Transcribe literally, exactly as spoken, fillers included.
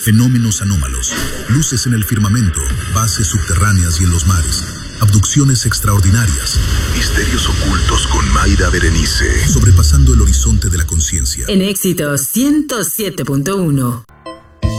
fenómenos anómalos, luces en el firmamento, bases subterráneas y en los mares, abducciones extraordinarias, misterios ocultos con Mayra Berenice, sobrepasando el horizonte de la conciencia. En Éxitos ciento siete punto uno.